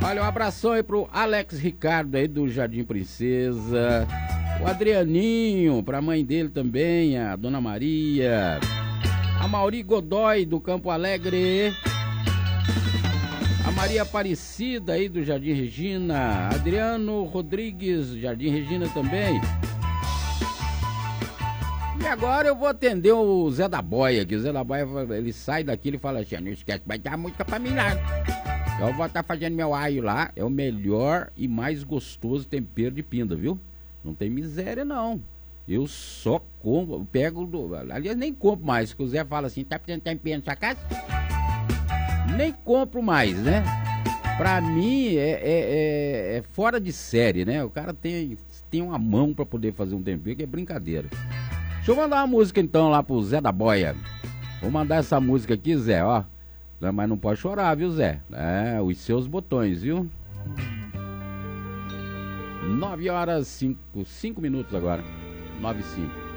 Olha, um abração aí pro Alex Ricardo aí do Jardim Princesa. O Adrianinho, pra mãe dele também, a Dona Maria. A Mauri Godoy do Campo Alegre. A Maria Aparecida aí do Jardim Regina. Adriano Rodrigues, Jardim Regina também. E agora eu vou atender o Zé da Boia aqui. O Zé da Boia, ele sai daqui e fala assim: não esquece, vai dar música pra mim lá. Eu vou estar fazendo meu alho lá. É o melhor e mais gostoso tempero de pinda, viu? Não tem miséria não. Eu só compro, pego, aliás nem compro mais, porque o Zé fala assim: tá precisando tempero na sua casa? Nem compro mais, né? Pra mim é fora de série, né? O cara tem uma mão pra poder fazer um tempero, que é brincadeira. Deixa eu mandar uma música então lá pro Zé da Boia. Vou mandar essa música aqui, Zé, ó. Mas não pode chorar, viu, Zé? É, os seus botões, viu? 9 horas 5 minutos agora. 9 e 5.